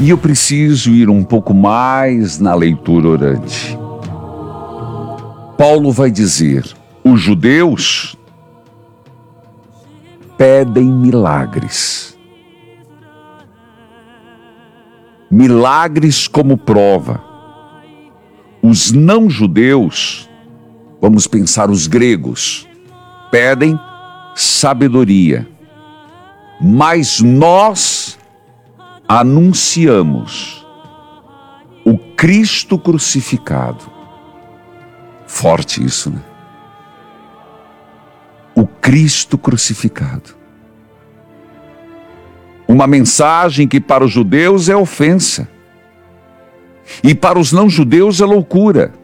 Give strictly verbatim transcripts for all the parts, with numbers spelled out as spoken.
E eu preciso ir um pouco mais na leitura orante. Paulo vai dizer: os judeus pedem milagres. Milagres como prova. Os não-judeus, vamos pensar os gregos, pedem sabedoria. Mas nós anunciamos o Cristo crucificado. Forte isso, né? O Cristo crucificado. Uma mensagem que para os judeus é ofensa. E para os não-judeus é loucura.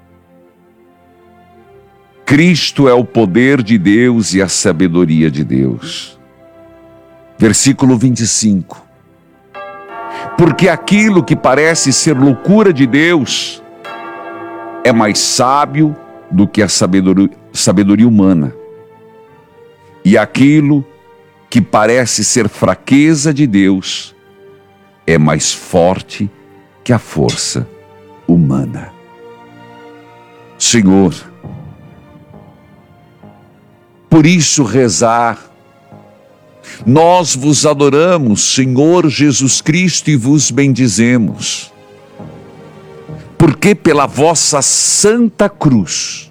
Cristo é o poder de Deus e a sabedoria de Deus. Versículo vinte e cinco. Porque aquilo que parece ser loucura de Deus é mais sábio do que a sabedoria, sabedoria humana. E aquilo que parece ser fraqueza de Deus é mais forte que a força humana. Senhor, por isso rezar, nós vos adoramos, Senhor Jesus Cristo, e vos bendizemos, porque pela vossa santa cruz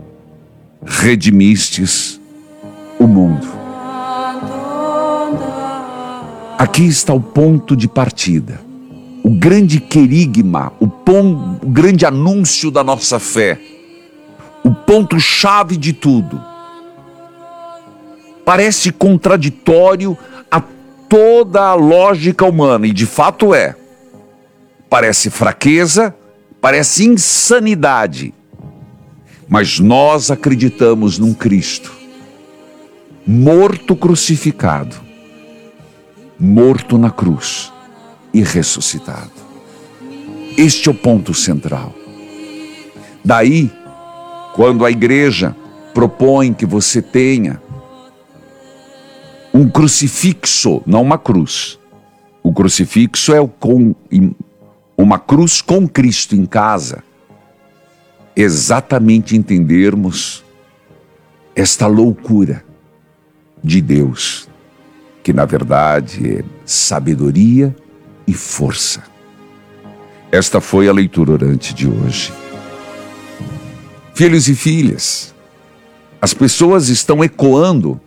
redimistes o mundo. Aqui está o ponto de partida, o grande querigma, o, pon, o grande anúncio da nossa fé, o ponto-chave de tudo. Parece contraditório a toda a lógica humana, e de fato é. Parece fraqueza, parece insanidade, mas nós acreditamos num Cristo morto crucificado, morto na cruz e ressuscitado. Este é o ponto central. Daí, quando a igreja propõe que você tenha um crucifixo, não uma cruz. O crucifixo é o com, uma cruz com Cristo em casa. Exatamente entendermos esta loucura de Deus, que na verdade é sabedoria e força. Esta foi a leitura orante de hoje. Filhos e filhas, as pessoas estão ecoando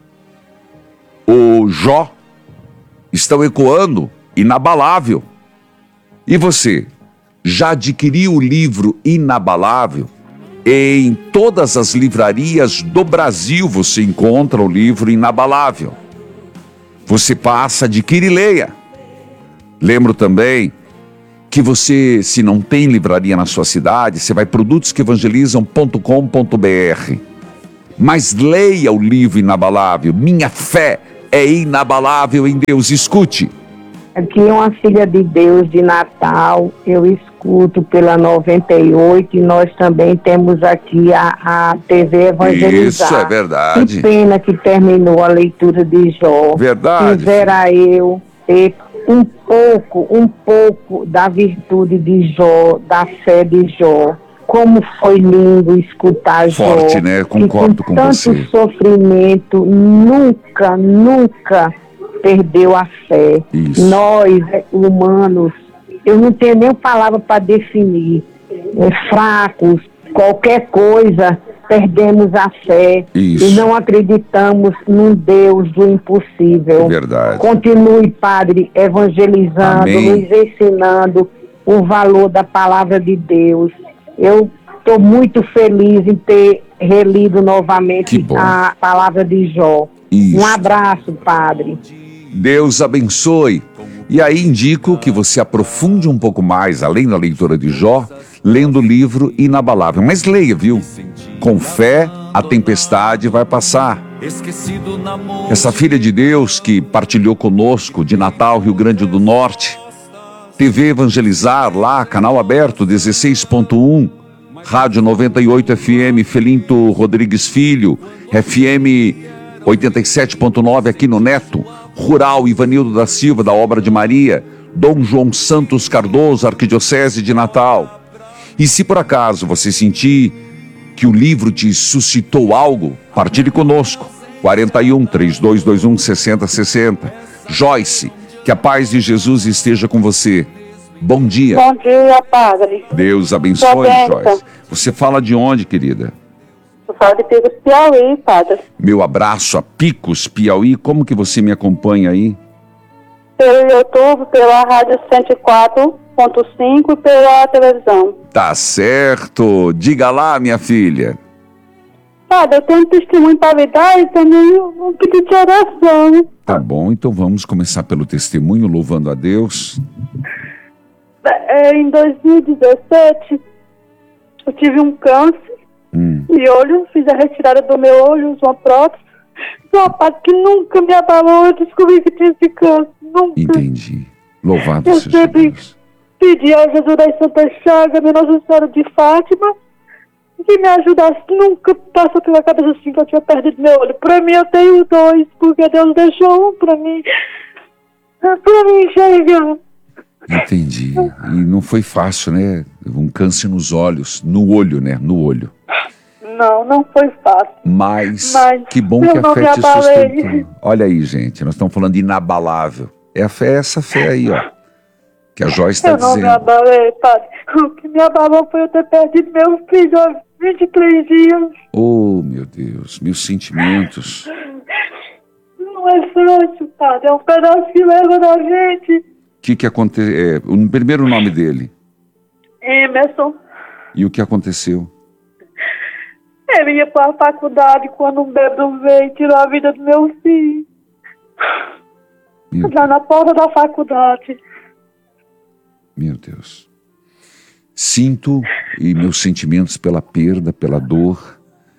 o Jó, estão ecoando Inabalável. E você, já adquiriu o livro Inabalável? Em todas as livrarias do Brasil você encontra o livro Inabalável. Você passa, adquire e leia. Lembro também que você, se não tem livraria na sua cidade, você vai produtos que evangelizam ponto com ponto br. Mas leia o livro Inabalável. Minha fé é inabalável em Deus. Escute. Aqui é uma filha de Deus de Natal, eu escuto pela noventa e oito, e nós também temos aqui a, a T V Evangelizar. Isso é verdade. Que pena que terminou a leitura de Jó. Verdade. Quisera eu ter um pouco, um pouco da virtude de Jó, da fé de Jó. Como foi lindo escutar Jó. Forte, né? Concordo com, com você. tanto sofrimento, nunca, nunca perdeu a fé. Isso. Nós, humanos, eu não tenho nem palavra para definir, é, fracos, qualquer coisa, perdemos a fé. Isso. E não acreditamos num Deus do impossível. Verdade. Continue, Padre, evangelizando, Amém. nos ensinando o valor da palavra de Deus. Eu estou muito feliz em ter relido novamente a palavra de Jó. Isso. Um abraço, Padre. Deus abençoe. E aí indico que você aprofunde um pouco mais, além da leitura de Jó, lendo o livro Inabalável. Mas leia, viu? Com fé, a tempestade vai passar. Essa filha de Deus que partilhou conosco de Natal, Rio Grande do Norte, T V Evangelizar, lá, canal aberto, dezesseis ponto um, Rádio noventa e oito F M, Felinto Rodrigues Filho, F M oitenta e sete ponto nove aqui no Neto, Rural Ivanildo da Silva, da Obra de Maria, Dom João Santos Cardoso, Arquidiocese de Natal. E se por acaso você sentir que o livro te suscitou algo, partilhe conosco. quarenta e um, três dois dois um, sessenta sessenta. Joyce, que a paz de Jesus esteja com você. Bom dia. Bom dia, padre. Deus abençoe, Joyce. Você fala de onde, querida? Eu falo de Picos, Piauí, padre. Meu abraço a Picos, Piauí. Como que você me acompanha aí? Pelo YouTube, pela Rádio cento e quatro ponto cinco e pela televisão. Tá certo. Diga lá, minha filha. Padre, eu tenho um testemunho para me dar e também um pedido de oração. Tá bom, então vamos começar pelo testemunho, louvando a Deus. É, em dois mil e dezessete, eu tive um câncer hum. de olho, fiz a retirada do meu olho, uma prótese. Uma parte que nunca me abalou, eu descobri que tinha esse câncer. Nunca. Entendi. Louvado eu seja Deus. Pedi a Jesus das Santas Chagas, minha Nossa Senhora de Fátima, que me ajudasse. Nunca passou pela cabeça assim que eu tinha perdido meu olho. Pra mim eu tenho dois, porque Deus deixou um pra mim. Pra mim enxergar. Entendi. E não foi fácil, né? Um câncer nos olhos, no olho, né? No olho. Não, não foi fácil. Mas, Mas que bom que a fé te sustentou. Olha aí, gente, nós estamos falando de inabalável. É a fé, essa fé aí, ó. Que a Joyce está dizendo. Eu não me abalei, padre. O que me abalou foi eu ter perdido meu filho há vinte e três dias. Oh, meu Deus, meus sentimentos. Não é fácil, padre. É um pedaço que leva da gente. O que que aconteceu? É, o primeiro nome dele? Emerson. E o que aconteceu? Ele ia para a faculdade quando um bêbado veio e tirou a vida do meu filho. Meu Já Deus. Na porta da faculdade. Meu Deus. Sinto e meus sentimentos pela perda, pela dor.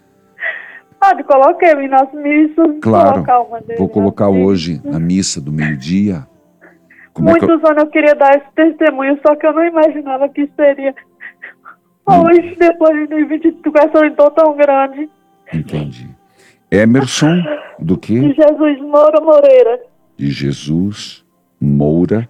Padre, coloquei ele nas missas. Claro, vou colocar hoje na missa do meio-dia. Como Muitos é que eu... anos eu queria dar esse testemunho, só que eu não imaginava que seria hoje, depois de vinte e cinco, essa dor tão grande. Entendi. Emerson, do quê? De Jesus Moura Moreira. De Jesus Moura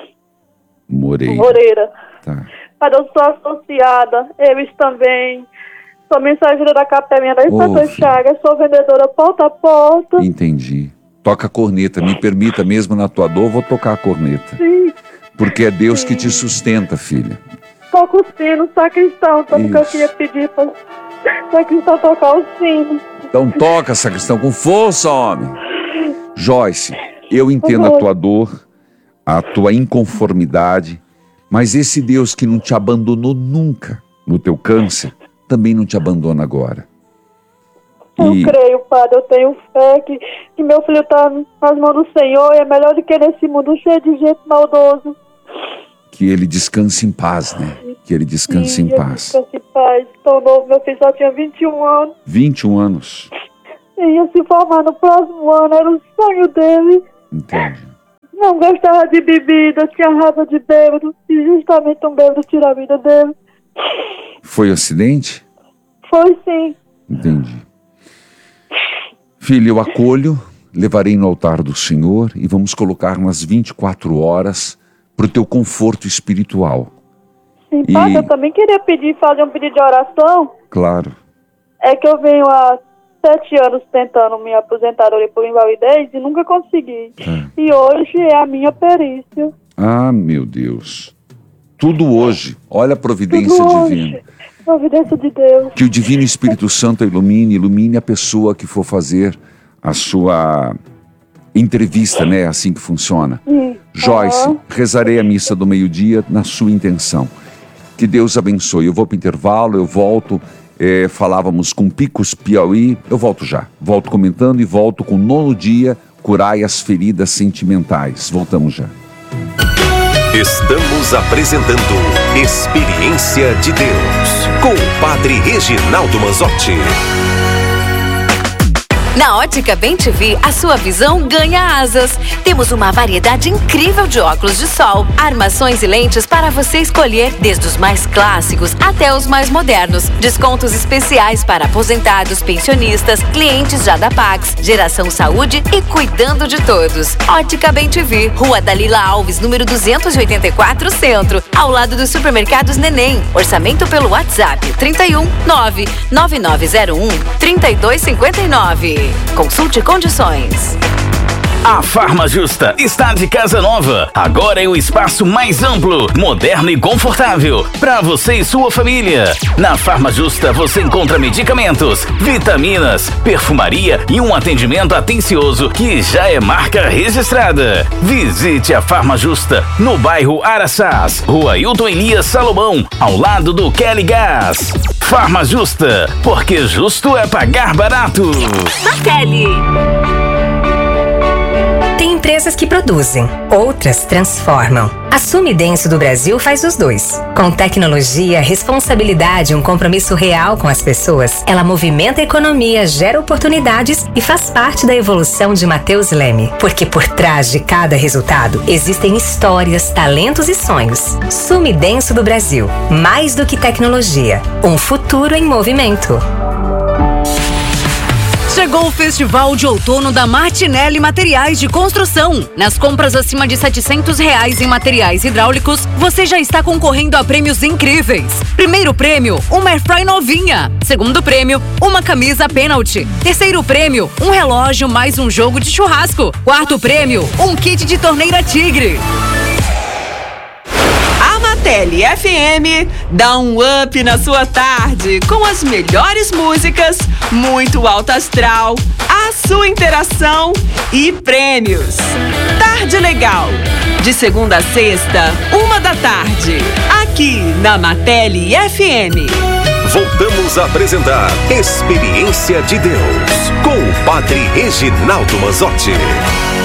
Moreira. Moreira. Tá. Padre, eu sou associada, eles também. Sou mensageira da Capelinha das Ô, Santas filho. Chagas, sou vendedora porta a porta. Entendi. Toca a corneta, me permita, mesmo na tua dor, vou tocar a corneta. Sim. Porque é Deus Sim. que te sustenta, filha. Toca o sino, sacristão, tanto que eu queria pedir para sacristão tocar o sino. Então toca, sacristão, com força, homem. Joyce, eu entendo a tua dor, a tua inconformidade, mas esse Deus que não te abandonou nunca no teu câncer, também não te abandona agora. Eu E... creio, Padre, eu tenho fé que, que meu filho está nas mãos do Senhor e é melhor do que nesse mundo cheio de gente maldoso. Que ele descanse em paz, né? Que ele descanse Sim, em paz. Descanse em paz. Tão novo, meu filho só tinha vinte e um anos. vinte e um anos. E ia se formar no próximo ano, era o sonho dele. Entendi. Não gostava de bebida, tinha raiva de bêbado, e justamente um bêbado tirou a vida dele. Foi acidente? Foi sim. Entendi. Filho, eu acolho, levarei no altar do Senhor e vamos colocar nas vinte e quatro horas para o teu conforto espiritual. Sim, E- Padre, eu também queria pedir, fazer um pedido de oração. Claro. É que eu venho há sete anos tentando me aposentar por invalidez e nunca consegui. É. E hoje é a minha perícia. Ah, meu Deus. Tudo hoje. Olha a providência Tudo divina. hoje. Providência de Deus. Que o Divino Espírito Santo a ilumine, ilumine a pessoa que for fazer a sua entrevista, né? Assim que funciona. Sim. Joyce, Aham. rezarei a missa do meio-dia na sua intenção. Que Deus abençoe. Eu vou para o intervalo, eu volto. eh, falávamos com Picos, Piauí. Eu volto já. Volto comentando e volto com o nono dia, curai as feridas sentimentais. Voltamos já. Estamos apresentando Experiência de Deus com o Padre Reginaldo Manzotti. Na Ótica Bem T V, a sua visão ganha asas. Temos uma variedade incrível de óculos de sol, armações e lentes para você escolher, desde os mais clássicos até os mais modernos. Descontos especiais para aposentados, pensionistas, clientes já da Pax, Geração Saúde e cuidando de todos. Ótica Bem T V, Rua Dalila Alves, número duzentos e oitenta e quatro, Centro, ao lado dos supermercados Neném. Orçamento pelo WhatsApp trinta e um, nove nove nove zero um, trinta e dois cinquenta e nove. Consulte condições. A Farma Justa está de casa nova. Agora é o espaço mais amplo, moderno e confortável para você e sua família. Na Farma Justa você encontra medicamentos, vitaminas, perfumaria e um atendimento atencioso que já é marca registrada. Visite a Farma Justa no bairro Araçás, Rua Hilton Elias Salomão, ao lado do Kelly Gás. Farma Justa, porque justo é pagar barato. Kelly. Tem empresas que produzem, outras transformam. A Sumidenso do Brasil faz os dois. Com tecnologia, responsabilidade e um compromisso real com as pessoas, ela movimenta a economia, gera oportunidades e faz parte da evolução de Matheus Leme. Porque por trás de cada resultado, existem histórias, talentos e sonhos. Sumidenso do Brasil. Mais do que tecnologia. Um futuro em movimento. Chegou o Festival de Outono da Martinelli Materiais de Construção. Nas compras acima de setecentos reais em materiais hidráulicos, você já está concorrendo a prêmios incríveis. Primeiro prêmio, uma airfry novinha. Segundo prêmio, uma camisa pênalti. Terceiro prêmio, um relógio mais um jogo de churrasco. Quarto prêmio, um kit de torneira Tigre. Martinelli F M dá um up na sua tarde com as melhores músicas, muito alto astral, a sua interação e prêmios. Tarde Legal, de segunda a sexta, uma da tarde, aqui na Martinelli F M. Voltamos a apresentar Experiência de Deus com o Padre Reginaldo Manzotti.